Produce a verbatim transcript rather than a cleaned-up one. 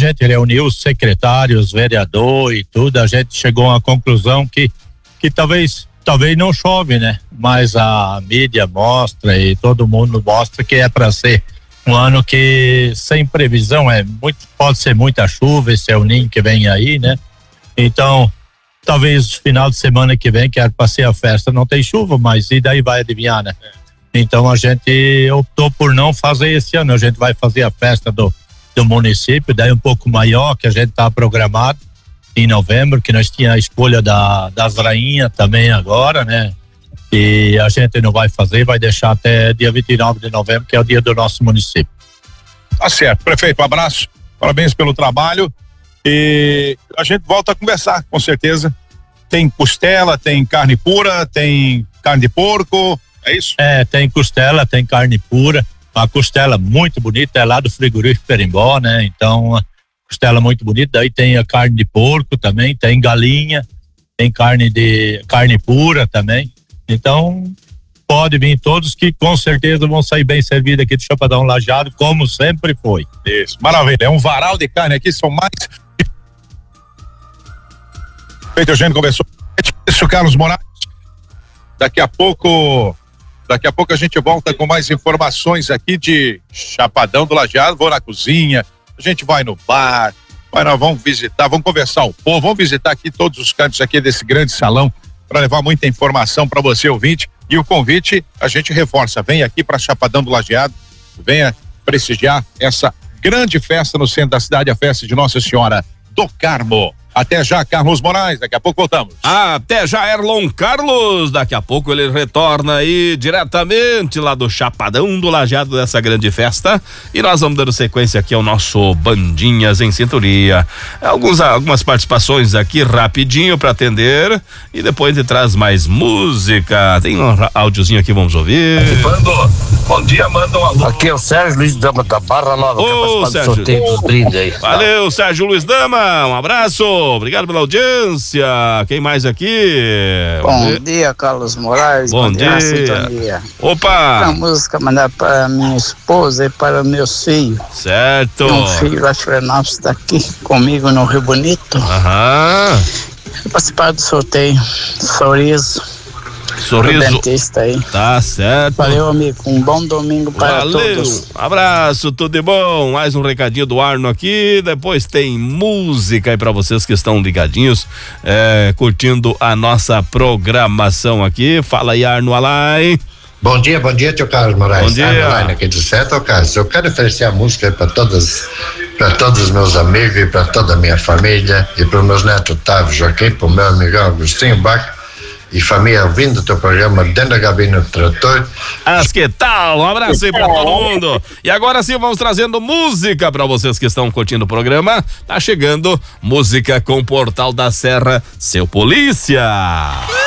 gente reuniu os secretários, vereador e tudo, a gente chegou a uma conclusão que, que talvez, talvez não chove, né? Mas a mídia mostra e todo mundo mostra que é para ser um ano que sem previsão, é muito, pode ser muita chuva, esse é o ninho que vem aí, né? Então, talvez final de semana que vem, que era para ser a festa, não tem chuva, mas e daí vai adivinhar, né? Então a gente optou por não fazer esse ano, a gente vai fazer a festa do, do município, daí um pouco maior, que a gente tá programado em novembro, que nós tínhamos a escolha da, das rainhas também agora, né? E a gente não vai fazer, vai deixar até dia vinte e nove de novembro, que é o dia do nosso município. Tá certo, prefeito, um abraço, parabéns pelo trabalho e a gente volta a conversar, com certeza. Tem costela, tem carne pura, tem carne de porco, é isso? É, tem costela, tem carne pura, uma costela muito bonita, é lá do frigorífico Perimbó, né? Então, costela muito bonita, daí tem a carne de porco também, tem galinha, tem carne de carne pura também. Então, pode vir todos que com certeza vão sair bem servidos aqui do Chapadão Lajeado, como sempre foi. Isso, maravilha, é um varal de carne aqui, são mais... Feito, a gente conversou com o Carlos Moraes, daqui a pouco... Daqui a pouco a gente volta com mais informações aqui de Chapadão do Lajeado. Vou na cozinha, a gente vai no bar, vai, nós vamos visitar, vamos conversar o povo, vamos visitar aqui todos os cantos aqui desse grande salão para levar muita informação para você, ouvinte. E o convite a gente reforça, vem aqui para Chapadão do Lajeado, venha prestigiar essa grande festa no centro da cidade, a festa de Nossa Senhora do Carmo. Até já, Carlos Moraes, daqui a pouco voltamos. Até já, Erlon Carlos, daqui a pouco ele retorna aí diretamente lá do Chapadão do Lajeado dessa grande festa e nós vamos dando sequência aqui ao nosso Bandinhas em Cinturia. Alguns, algumas participações aqui rapidinho para atender e depois ele traz mais música. Tem um áudiozinho aqui, vamos ouvir. Participando, bom dia, manda um alô. Aqui é o Sérgio Luiz Dama da Barra Nova. Ô, Sérgio. Sorteio dos brindes aí. Valeu, Sérgio Luiz Dama, um abraço. Obrigado pela audiência. Quem mais aqui? Bom dia, Carlos Moraes. Bom, bom dia. dia. Opa! Uma música mandar para minha esposa e para meus filhos. Certo. Um filho lá de Florianópolis está aqui comigo no Rio Bonito. Aham. Participar do sorteio. Sorriso. Sorriso. Dentista aí. Tá certo. Valeu, amigo. Um bom domingo para Valeu. todos. Abraço, tudo de bom. Mais um recadinho do Arno aqui. Depois tem música aí pra vocês que estão ligadinhos, é, curtindo a nossa programação aqui. Fala aí, Arno Alai. Bom dia, bom dia, tio Carlos Moraes. Bom dia. Arno aqui do Certo, Carlos. Eu quero oferecer a música para todas, para todos os meus amigos e para toda a minha família e para os meus netos Otávio, Joaquim, para o meu amigão Agostinho Bach e família ouvindo o teu programa dentro da cabine do trator. As que tal? Um abraço aí pra todo mundo. E agora sim vamos trazendo música pra vocês que estão curtindo o programa. Tá chegando música com o Portal da Serra, seu polícia.